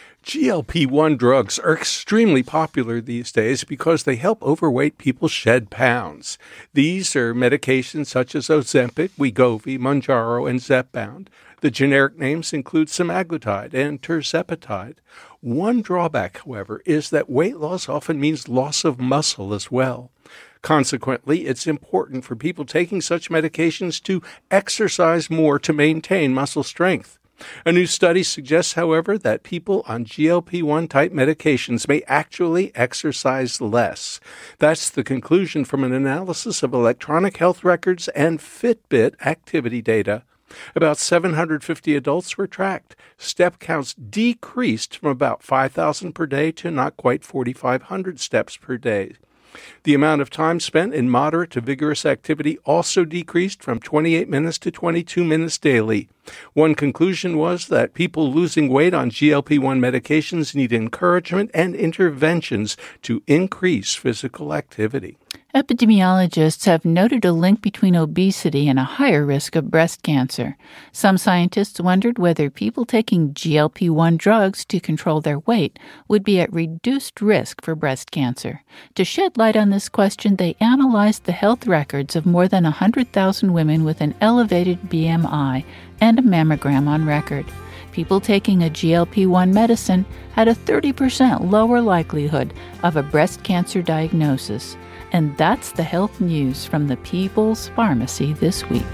G L P one drugs are extremely popular these days because they help overweight people shed pounds. These are medications such as Ozempic, Wegovy, Mounjaro, and Zepbound. The generic names include semaglutide and tirzepatide. One drawback, however, is that weight loss often means loss of muscle as well. Consequently, it's important for people taking such medications to exercise more to maintain muscle strength. A new study suggests, however, that people on G L P one type medications may actually exercise less. That's the conclusion from an analysis of electronic health records and Fitbit activity data. About seven hundred fifty adults were tracked. Step counts decreased from about five thousand per day to not quite forty-five hundred steps per day. The amount of time spent in moderate to vigorous activity also decreased from twenty-eight minutes to twenty-two minutes daily. One conclusion was that people losing weight on G L P one medications need encouragement and interventions to increase physical activity. Epidemiologists have noted a link between obesity and a higher risk of breast cancer. Some scientists wondered whether people taking G L P one drugs to control their weight would be at reduced risk for breast cancer. To shed light on this question, they analyzed the health records of more than one hundred thousand women with an elevated B M I and a mammogram on record. People taking a G L P one medicine had a thirty percent lower likelihood of a breast cancer diagnosis. And that's the health news from the People's Pharmacy this week.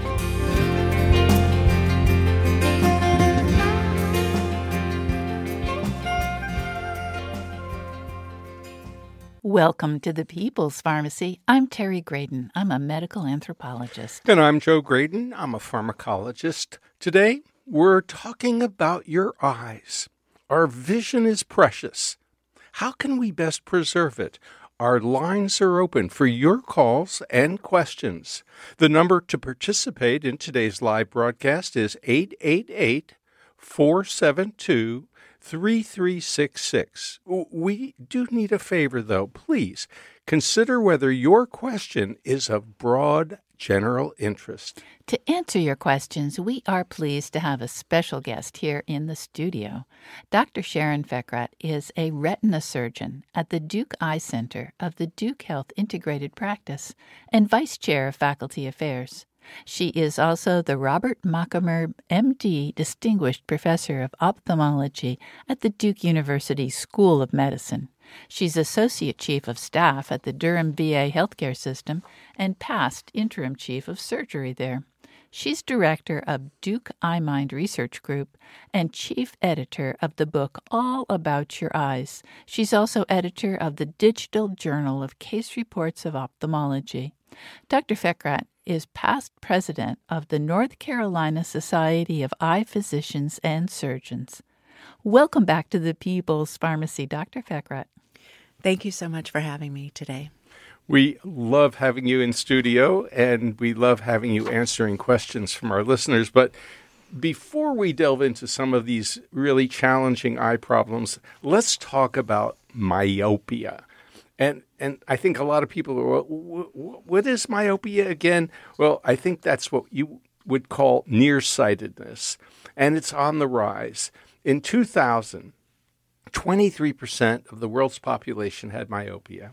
Welcome to the People's Pharmacy. I'm Terry Graydon. I'm a medical anthropologist. And I'm Joe Graydon. I'm a pharmacologist. Today, we're talking about your eyes. Our vision is precious. How can we best preserve it? Our lines are open for your calls and questions. The number to participate in today's live broadcast is eight eight eight, four seven two, three three six six. We do need a favor, though. Please consider whether your question is of broad general interest. To answer your questions, we are pleased to have a special guest here in the studio. Doctor Sharon Fekrat is a retina surgeon at the Duke Eye Center of the Duke Health Integrated Practice and Vice Chair of Faculty Affairs. She is also the Robert Macomber, M D, Distinguished Professor of Ophthalmology at the Duke University School of Medicine. She's Associate Chief of Staff at the Durham V A Healthcare System and past Interim Chief of Surgery there. She's Director of Duke EyeMind Research Group and Chief Editor of the book All About Your Eyes. She's also editor of the Digital Journal of Case Reports of Ophthalmology. Doctor Fekrat is past president of the North Carolina Society of Eye Physicians and Surgeons. Welcome back to the People's Pharmacy, Doctor Fekrat. Thank you so much for having me today. We love having you in studio, and we love having you answering questions from our listeners. But before we delve into some of these really challenging eye problems, let's talk about myopia. And and I think a lot of people are, what is myopia again? Well, I think that's what you would call nearsightedness, and it's on the rise. In two thousand, twenty-three percent of the world's population had myopia.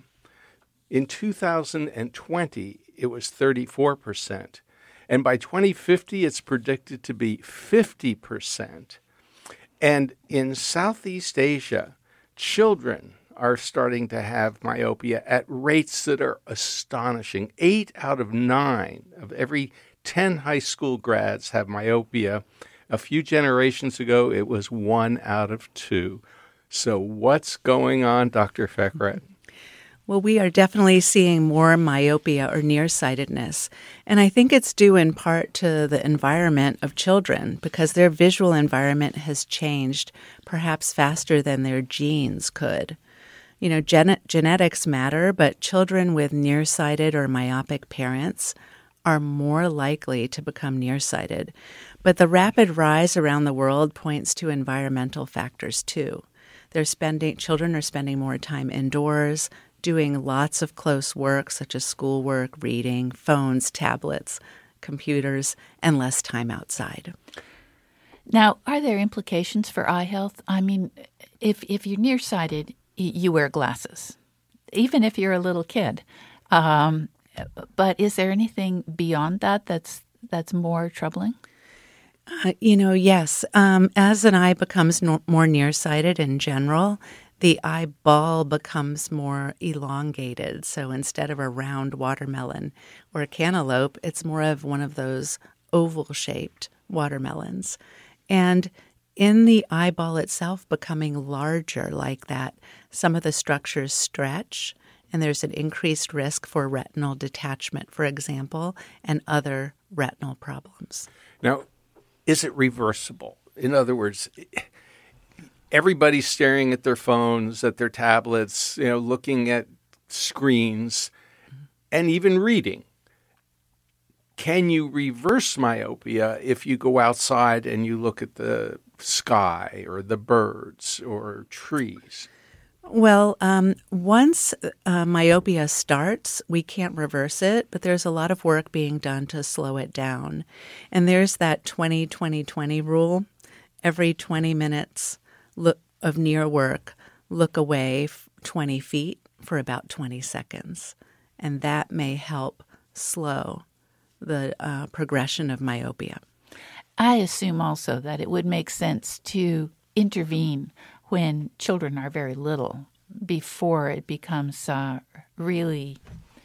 In two thousand twenty, it was thirty-four percent. And by twenty fifty, it's predicted to be fifty percent. And in Southeast Asia, children are starting to have myopia at rates that are astonishing. Eight out of nine of every ten high school grads have myopia. A few generations ago, it was one out of two. So what's going on, Doctor Fekrat? Well, we are definitely seeing more myopia or nearsightedness. And I think it's due in part to the environment of children because their visual environment has changed perhaps faster than their genes could. You know, gen- genetics matter, but children with nearsighted or myopic parents are more likely to become nearsighted. But the rapid rise around the world points to environmental factors too. They're spending children are spending more time indoors, doing lots of close work such as schoolwork, reading, phones, tablets, computers, and less time outside. Now, are there implications for eye health? I mean, if if you're nearsighted, you wear glasses, even if you're a little kid. Um, but is there anything beyond that that's that's more troubling? Uh, you know, yes. Um, as an eye becomes no- more nearsighted in general, the eyeball becomes more elongated. So instead of a round watermelon or a cantaloupe, it's more of one of those oval-shaped watermelons. And in the eyeball itself becoming larger like that, some of the structures stretch, and there's an increased risk for retinal detachment, for example, and other retinal problems. Now, is it reversible? In other words, everybody's staring at their phones, at their tablets, you know, looking at screens, and even reading. Can you reverse myopia if you go outside and you look at the sky or the birds or trees? Well, um, once uh, myopia starts, we can't reverse it, but there's a lot of work being done to slow it down. And there's that twenty twenty twenty rule. Every twenty minutes look, of near work, look away twenty feet for about twenty seconds. And that may help slow the uh, progression of myopia. I assume also that it would make sense to intervene when children are very little before it becomes uh, really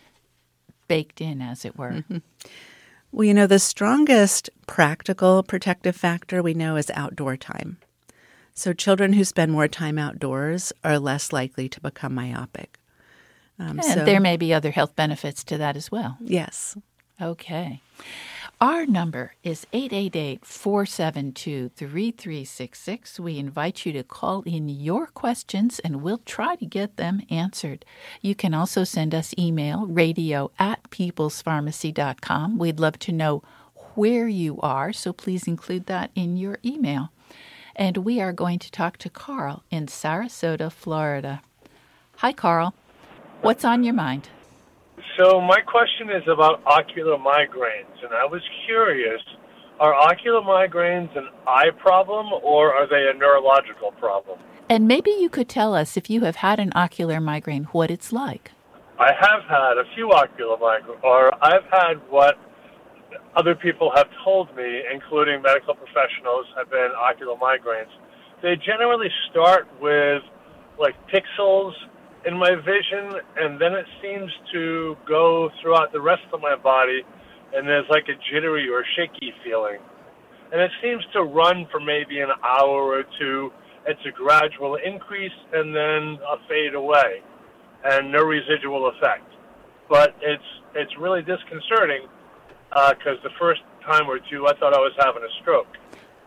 baked in, as it were. Mm-hmm. Well, you know, the strongest practical protective factor we know is outdoor time. So children who spend more time outdoors are less likely to become myopic. Um, and so, there may be other health benefits to that as well. Yes. Okay. Our number is eight eight eight, four seven two, three three six six. We invite you to call in your questions, and we'll try to get them answered. You can also send us email, radio at peoples pharmacy dot com. We'd love to know where you are, so please include that in your email. And we are going to talk to Carl in Sarasota, Florida. Hi, Carl. What's on your mind? So my question is about ocular migraines, and I was curious, are ocular migraines an eye problem or are they a neurological problem? And maybe you could tell us, if you have had an ocular migraine, what it's like. I have had a few ocular migraines, or I've had what other people have told me, including medical professionals, have been ocular migraines. They generally start with like pixels in my vision, and then it seems to go throughout the rest of my body, and there's like a jittery or shaky feeling. And it seems to run for maybe an hour or two. It's a gradual increase and then a fade away, and no residual effect. But it's it's really disconcerting because uh, the first time or two I thought I was having a stroke.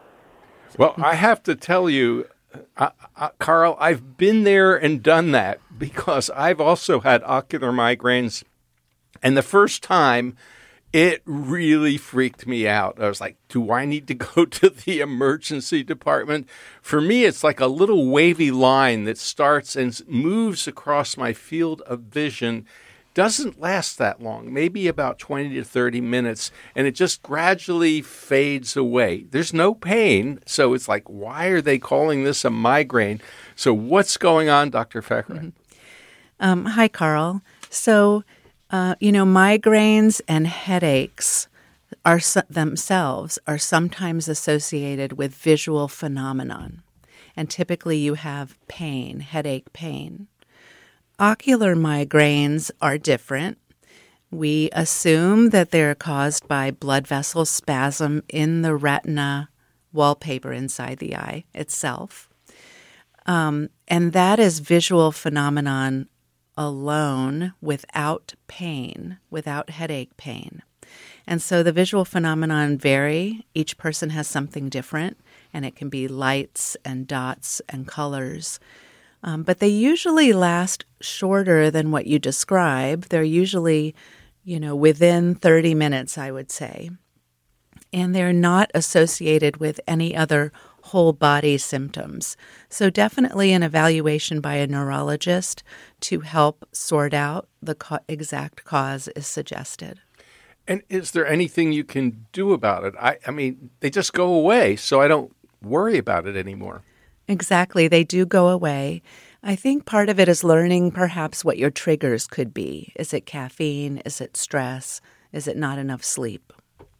Well, I have to tell you, Uh, uh, Carl, I've been there and done that because I've also had ocular migraines. And the first time, it really freaked me out. I was like, do I need to go to the emergency department? For me, it's like a little wavy line that starts and moves across my field of vision. Doesn't last that long, maybe about twenty to thirty minutes, and it just gradually fades away. There's no pain, so it's like, why are they calling this a migraine? So what's going on, Doctor Feckering? Mm-hmm. Um, hi, Carl. So, uh, you know, migraines and headaches are su- themselves are sometimes associated with visual phenomenon, and typically you have pain, headache pain. Ocular migraines are different. We assume that they're caused by blood vessel spasm in the retina wallpaper inside the eye itself. Um, and that is visual phenomenon alone without pain, without headache pain. And so the visual phenomenon vary. Each person has something different, and it can be lights and dots and colors. Um, but they usually last shorter than what you describe. They're usually, you know, within thirty minutes, I would say. And they're not associated with any other whole body symptoms. So definitely an evaluation by a neurologist to help sort out the co- exact cause is suggested. And is there anything you can do about it? I, I mean, they just go away, so I don't worry about it anymore. Exactly. They do go away. I think part of it is learning perhaps what your triggers could be. Is it caffeine? Is it stress? Is it not enough sleep?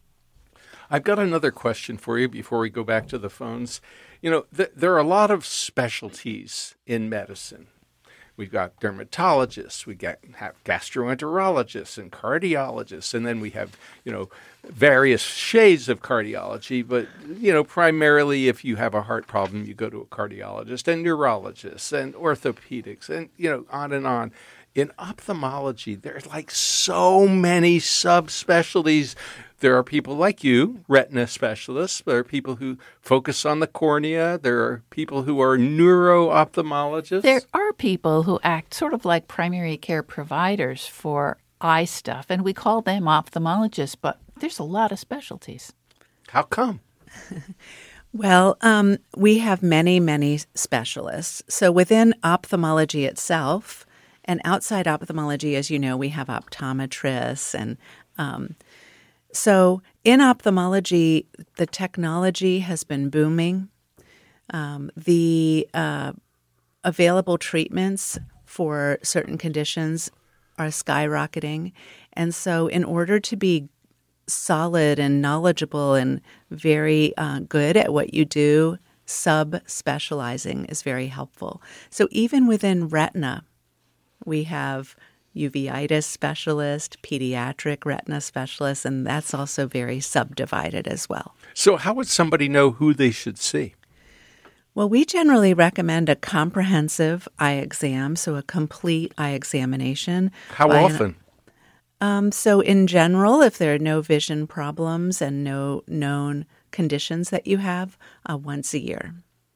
I've got another question for you before we go back to the phones. You know, th- there are a lot of specialties in medicine. We've got dermatologists, we got have gastroenterologists and cardiologists, and then we have, you know, various shades of cardiology. But, you know, primarily if you have a heart problem, you go to a cardiologist and neurologists and orthopedics and, you know, on and on. In ophthalmology, there's like so many subspecialties. There are people like you, retina specialists. There are people who focus on the cornea. There are people who are neuro-ophthalmologists. There are people who act sort of like primary care providers for eye stuff, and we call them ophthalmologists, but there's a lot of specialties. How come? Well, um, we have many, many specialists. So within ophthalmology itself, and outside ophthalmology, as you know, we have optometrists. And um, so in ophthalmology, the technology has been booming. Um, the uh, available treatments for certain conditions are skyrocketing. And so in order to be solid and knowledgeable and very uh, good at what you do, sub-specializing is very helpful. So even within retina, we have uveitis specialist, pediatric retina specialist, and that's also very subdivided as well. So how would somebody know who they should see? Well, we generally recommend a comprehensive eye exam, so a complete eye examination. How often? Um, so in general, if there are no vision problems and no known conditions that you have, uh, once a year.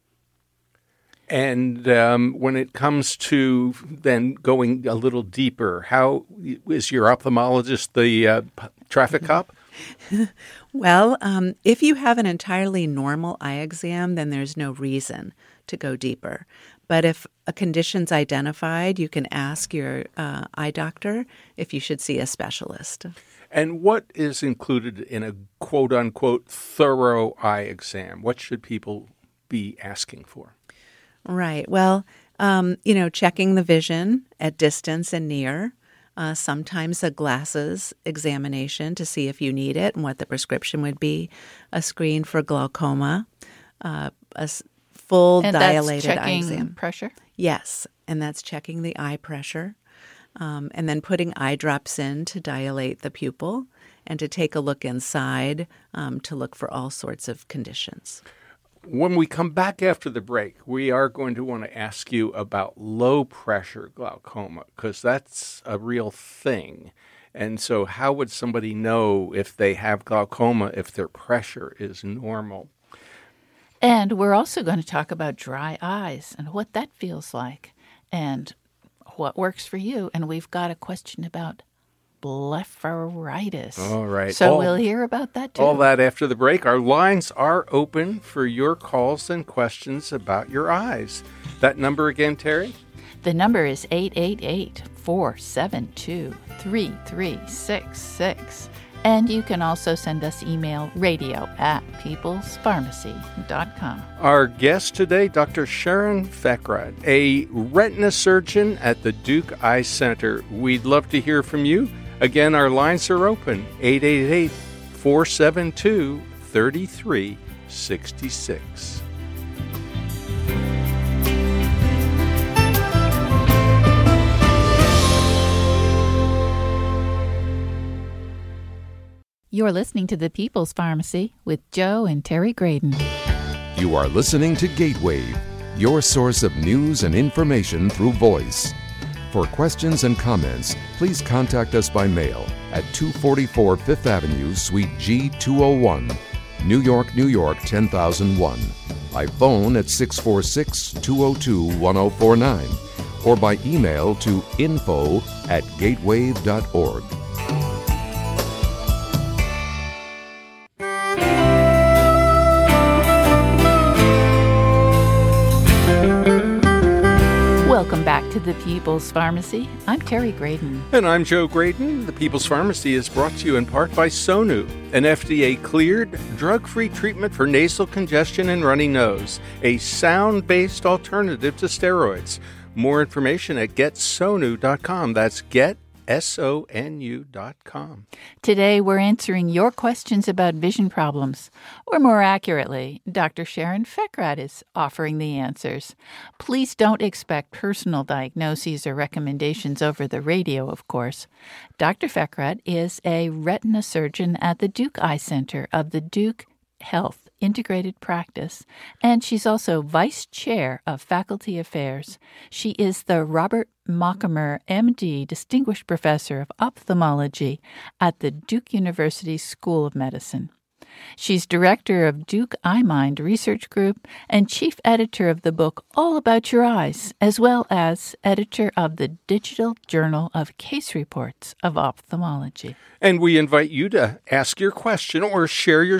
And um, when it comes to then going a little deeper, how is your ophthalmologist the uh, p- traffic cop? Well, um, if you have an entirely normal eye exam, then there's no reason to go deeper. But if a condition's identified, you can ask your uh, eye doctor if you should see a specialist. And what is included in a quote-unquote thorough eye exam? What should people be asking for? Right. Well, um, you know, checking the vision at distance and near. Uh, sometimes a glasses examination to see if you need it and what the prescription would be. A screen for glaucoma. Uh, a s- full and dilated that's eye checking exam. Pressure? Yes, and that's checking the eye pressure. Um, and then putting eye drops in to dilate the pupil and to take a look inside um, to look for all sorts of conditions. When we come back after the break, we are going to want to ask you about low-pressure glaucoma, because that's a real thing. And so how would somebody know if they have glaucoma if their pressure is normal? And we're also going to talk about dry eyes and what that feels like and what works for you. And we've got a question about blepharitis. All right. So all, we'll hear about that too. All that after the break. Our lines are open for your calls and questions about your eyes. That number again, Terry? The number is eight eight eight, four seven two, three three six six. And you can also send us email, radio at peoples pharmacy dot com. Our guest today, Doctor Sharon Feckrad, a retina surgeon at the Duke Eye Center. We'd love to hear from you. Again, our lines are open, eight eight eight, four seven two, three three six six. You're listening to The People's Pharmacy with Joe and Terry Graydon. You are listening to Gatewave, your source of news and information through voice. For questions and comments, please contact us by mail at two forty-four Fifth Avenue, Suite G two oh one, New York, New York ten thousand one, by phone at six four six, two oh two, one oh four nine, or by email to info at gatewave dot org. Welcome back to The People's Pharmacy. I'm Terry Graydon. And I'm Joe Graydon. The People's Pharmacy is brought to you in part by Sonu, an F D A-cleared, drug-free treatment for nasal congestion and runny nose, a sound-based alternative to steroids. More information at get sonu dot com. That's get, S O N U dot com. Today, we're answering your questions about vision problems. Or more accurately, Doctor Sharon Feckrad is offering the answers. Please don't expect personal diagnoses or recommendations over the radio, of course. Doctor Feckrad is a retina surgeon at the Duke Eye Center of the Duke Health Integrated Practice, and she's also Vice Chair of Faculty Affairs. She is the Robert Mockemer, M D, Distinguished Professor of Ophthalmology at the Duke University School of Medicine. She's director of Duke iMind Research Group and chief editor of the book All About Your Eyes, as well as editor of the Digital Journal of Case Reports of Ophthalmology. And we invite you to ask your question or share your